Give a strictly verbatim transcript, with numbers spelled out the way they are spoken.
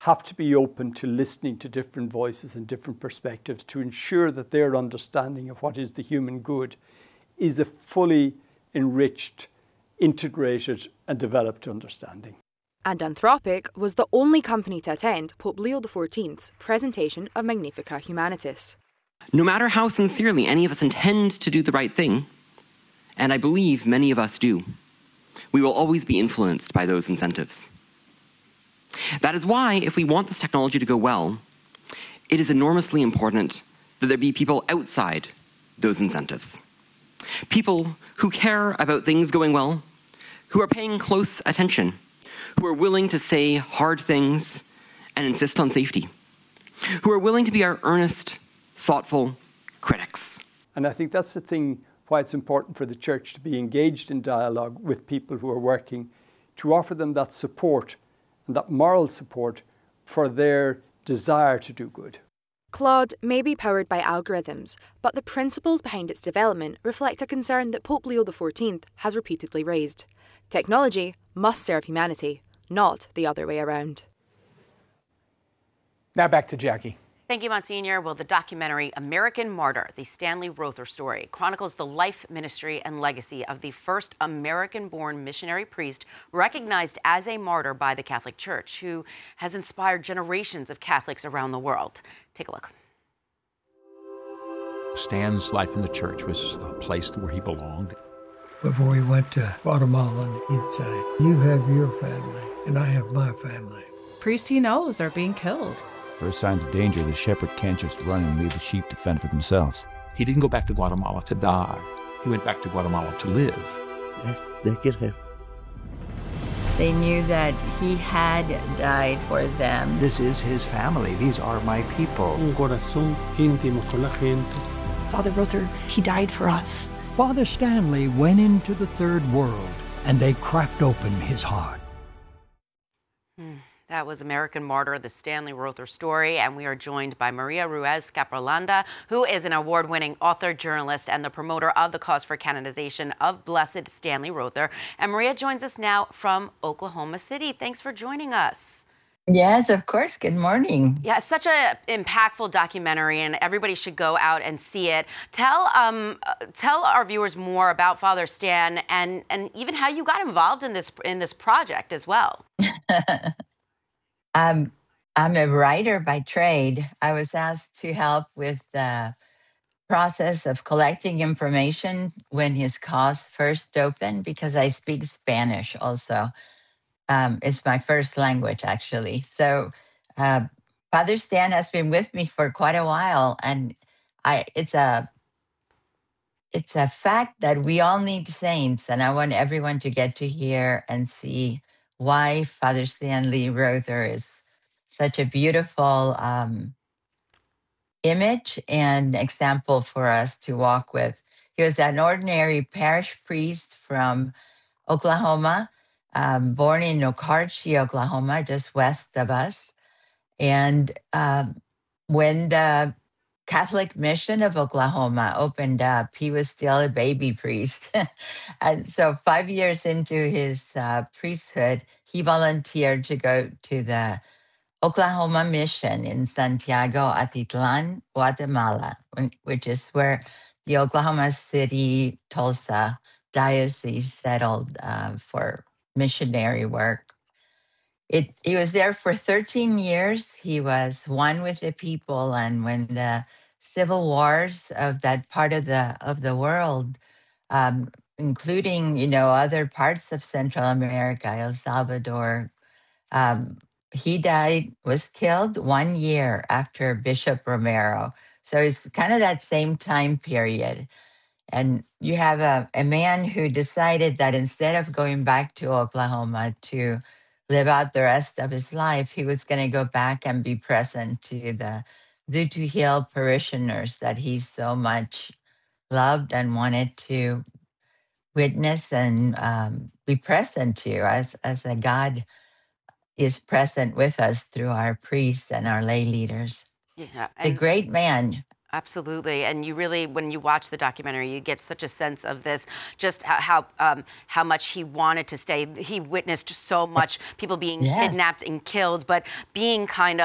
have to be open to listening to different voices and different perspectives to ensure that their understanding of what is the human good is a fully enriched, integrated and developed understanding. And Anthropic was the only company to attend Pope Leo the fourteenth's presentation of Magnificat Humanitas. No matter how sincerely any of us intend to do the right thing, and I believe many of us do, we will always be influenced by those incentives. That is why, if we want this technology to go well, it is enormously important that there be people outside those incentives. People who care about things going well, who are paying close attention, who are willing to say hard things and insist on safety, who are willing to be our earnest, thoughtful critics. And I think that's the thing why it's important for the church to be engaged in dialogue with people who are working, to offer them that support and that moral support for their desire to do good. Claude may be powered by algorithms, but the principles behind its development reflect a concern that Pope Leo the fourteenth has repeatedly raised. Technology must serve humanity, not the other way around. Now back to Jackie. Thank you, Monsignor. Well, the documentary American Martyr, the Stanley Rother story, chronicles the life, ministry, and legacy of the first American-born missionary priest recognized as a martyr by the Catholic Church, who has inspired generations of Catholics around the world. Take a look. Stan's life in the church was a place where he belonged. Before he went to Guatemala, he'd say, "You have your family, and I have my family." Priests he knows are being killed. First signs of danger, the shepherd can't just run and leave the sheep to fend for themselves. He didn't go back to Guatemala to die. He went back to Guatemala to live. They knew that he had died for them. This is his family. These are my people. Un corazón íntimo con la gente. Father Rother, he died for us. Father Stanley went into the third world, and they cracked open his heart. Hmm. That was American Martyr, the Stanley Rother story, and we are joined by Maria Ruiz Caprolanda, who is an award-winning author, journalist, and the promoter of the cause for canonization of Blessed Stanley Rother. And Maria joins us now from Oklahoma City. Thanks for joining us. Yes, of course. Good morning. Yeah, such an impactful documentary, and everybody should go out and see it. Tell um, uh, tell our viewers more about Father Stan, and and even how you got involved in this in this project as well. Um, I'm a writer by trade. I was asked to help with the process of collecting information when his cause first opened, because I speak Spanish also. Um, it's my first language, actually. So uh, Father Stan has been with me for quite a while, and I it's a it's a fact that we all need saints, and I want everyone to get to hear and see why Father Stanley Rother is such a beautiful um, image and example for us to walk with. He was an ordinary parish priest from Oklahoma, um, born in Okarche, Oklahoma, just west of us. And um, when the Catholic Mission of Oklahoma opened up, he was still a baby priest. And so five years into his uh, priesthood, he volunteered to go to the Oklahoma Mission in Santiago Atitlan, Guatemala, which is where the Oklahoma City, Tulsa diocese settled uh, for missionary work. It, he was there for thirteen years. He was one with the people, and when the civil wars of that part of the of the world, um, including you know other parts of Central America, El Salvador, um, he died, was killed one year after Bishop Romero. So it's kind of that same time period. And you have a, a man who decided that instead of going back to Oklahoma to live out the rest of his life, he was going to go back and be present to the Zutu Hill parishioners that he so much loved and wanted to witness and um, be present to, as, as a God is present with us through our priests and our lay leaders. Yeah, a great man. Absolutely, and you really, when you watch the documentary, you get such a sense of this, just how how, um, how much he wanted to stay. He witnessed so much people being Yes. kidnapped and killed, but being kind of